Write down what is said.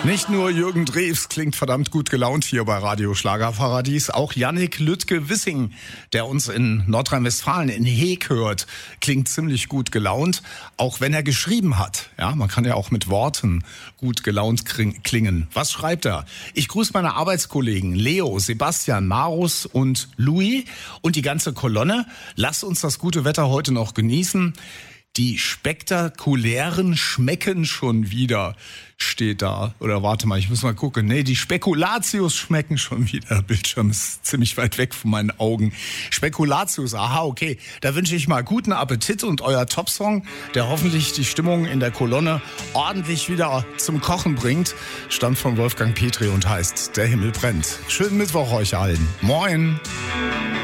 Nicht nur Jürgen Drews klingt verdammt gut gelaunt hier bei Radio Schlagerparadies, auch Jannik Lüttke-Wissing, der uns in Nordrhein-Westfalen in Heeg hört, klingt ziemlich gut gelaunt, auch wenn er geschrieben hat. Ja, man kann ja auch mit Worten gut gelaunt klingen. Was schreibt er? Ich grüße meine Arbeitskollegen Leo, Sebastian, Marus und Louis und die ganze Kolonne. Lasst uns das gute Wetter heute noch genießen. Die spektakulären schmecken schon wieder, steht da. Oder warte mal, ich muss mal gucken. Nee, die Spekulatius schmecken schon wieder. Der Bildschirm ist ziemlich weit weg von meinen Augen. Spekulatius, aha, okay. Da wünsche ich mal guten Appetit und euer Topsong, der hoffentlich die Stimmung in der Kolonne ordentlich wieder zum Kochen bringt, stammt von Wolfgang Petri und heißt Der Himmel brennt. Schönen Mittwoch euch allen. Moin!